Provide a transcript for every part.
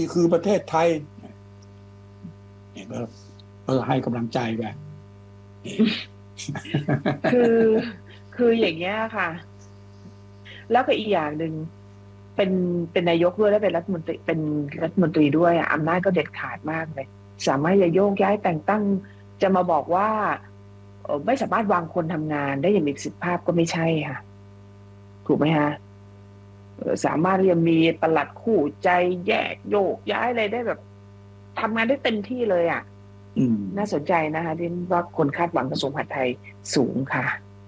นี่คือประเทศไทยเนี่ยก็ให้กำลังใจไปคือคืออย่างเงี้ยค่ะ แล้วก็อีกอย่างหนึ่งเป็นนายกด้วยและเป็นรัฐมนตรีด้วยอำนาจก็เด็ดขาดมากเลยสามารถจะโยกย้ายแต่งตั้งจะมาบอกว่าไม่สามารถวางคนทำงานได้อย่างมีประสิทธิภาพก็ไม่ใช่ค่ะถูกไหมคะสามารถจะมีปลัดคู่ใจแยกโยกย้ายอะไรได้แบบทำงานได้เต็มที่เลยอ่ะน่าสนใจนะคะที่ว่าคนคาดหวังกระทรวงมหาดไทยสูงค่ะ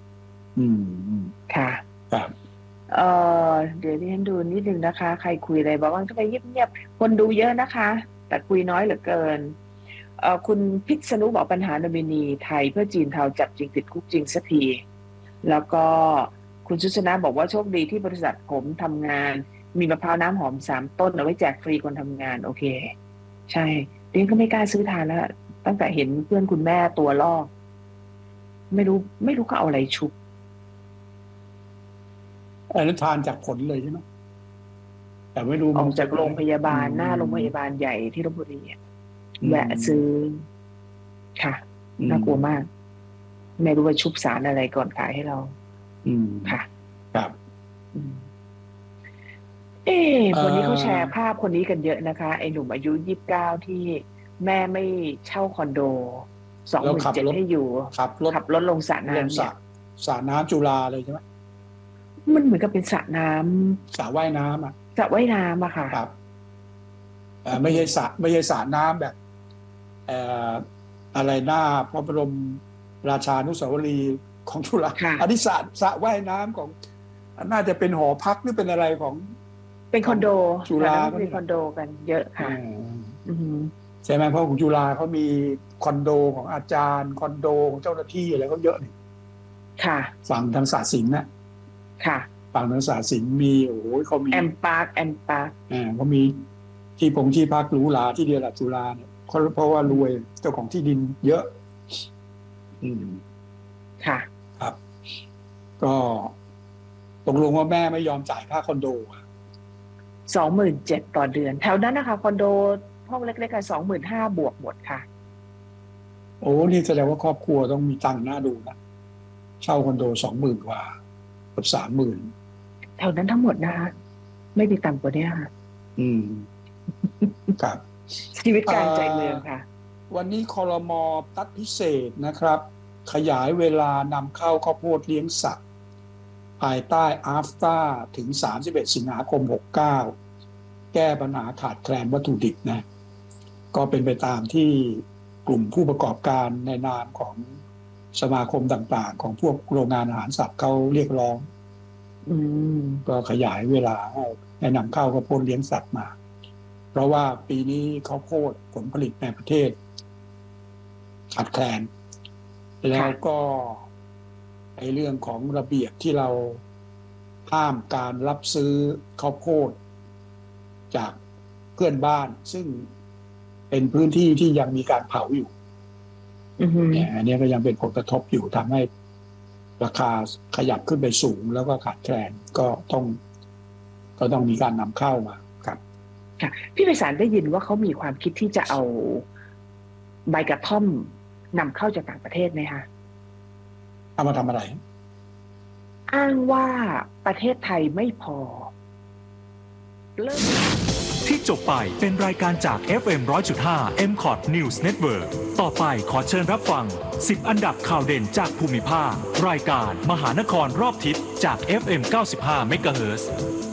ค่ะครับเดี๋ยวที่ฉันดูนิดนึงนะคะใครคุยอะไรบ้างก็ไปเงียบๆคนดูเยอะนะคะแต่คุยน้อยเหลือเกินคุณพิษณุบอกปัญหาโนมินีไทยเพื่อจีนเทาจับจริงติดคุกจริงสักทีแล้วก็คุณชุชนะบอกว่าโชคดีที่บริษัทผมทำงานมีมะพร้าวน้ำหอม3 ต้นเอาไว้แจกฟรีคนทำงานโอเคใช่เรียนก็ไม่กล้าซื้อทานแล้วตั้งแต่เห็นเพื่อนคุณแม่ตัวลอกไม่รู้เขาเอาอะไรชุบอันนั้นทานจากผลเลยใช่ไหมแต่ไม่รู้ออกจากโรงพยาบาลหน้าโรงพยาบาลใหญ่ที่ลพบุรีแวะซื้อค่ะน่ากลัวมากไม่รู้ว่าชุบสารอะไรก่อนขายให้เราค่ะครับคนนี้เขาแชร์ภาพคนนี้กันเยอะนะคะไอ้หนุ่มอายุ29ที่แม่ไม่เช่าคอนโด27,000ให้อยู่ขับรถลงสระน้ำสระน้ำจุฬาเลยใช่ไหมมันเหมือนกับเป็นสระน้ำสระว่ายน้ำอ่ะสระว่ายน้ำอะค่ะครับไม่ใช่สระน้ำแบบอะไรหน้าพระบรมราชานุสาวรีย์ของจุฬาอันนี้สระว่ายน้ำของน่าจะเป็นหอพักหรือเป็นอะไรของเป็นคอนโดจุฬาเป็นคอนโดกันเยอะค่ะใช่ไหมเพราะของจุฬาเขามีคอนโดของอาจารย์คอนโดของเจ้าหน้าที่อะไรเขาเยอะนี่ค่ะฝั่งทางศาสตร์ศิลป์นะค่ะฝั่งทางศาสตร์ศิลป์มีเขามีแอมปาร์คเขามีที่พักหรูหราที่เดียวกับจุฬาเนี่ยเพราะว่ารวยเจ้าของที่ดินเยอะค่ะครับก็ตกลงว่าแม่ไม่ยอมจ่ายค่าคอนโด 27,000ต่อเดือนแถวนั้นนะคะคอนโดห้องเล็กๆกัน25,000บวกหมดค่ะโอ้นี่แสดงว่าครอบครัวต้องมีตังค์น่าดูนะเช่าคอนโด20,000 กว่าเกือบ30,000 แถวนั้นทั้งหมดนะคะไม่มีต่ำกว่านี้ค่ะครับชีวิตการใจเมืองค่ะวันนี้ครม.ตัดพิเศษนะครับขยายเวลานำเข้าข้าวโพดเลี้ยงสัตว์ภายใต้อาฟตาถึง31 สิงหาคม 69แก้ปัญหาขาดแคลนวัตถุดิบนะก็เป็นไปตามที่กลุ่มผู้ประกอบการในนามของสมาคมต่างๆของพวกโรงงานอาหารสัตว์เขาเรียกร้องก็ขยายเวลาให้นำเข้าข้าวโพดเลี้ยงสัตว์มาเพราะว่าปีนี้ข้าวโพดผลผลิตในประเทศขาดแคลนแล้วก็ในเรื่องของระเบียบที่เราห้ามการรับซื้อข้าวโพดจากเพื่อนบ้านซึ่งเป็นพื้นที่ที่ยังมีการเผาอยู่เนี่ยอันนี้ก็ยังเป็นผลกระทบอยู่ทำให้ราคาขยับขึ้นไปสูงแล้วก็ขาดแคลนก็ต้องมีการนำเข้ามาครับค่ะพี่ไพศาลได้ยินว่าเขามีความคิดที่จะเอาใบกระท่อมนำเข้าจากต่างประเทศไหมคะเอามาทำอะไรอ้างว่าประเทศไทยไม่พอที่จบไปเป็นรายการจาก FM 100.5 MCOT News Network ต่อไปขอเชิญรับฟัง10อันดับข่าวเด่นจากภูมิภาครายการมหานครรอบทิศจาก FM 95 MHz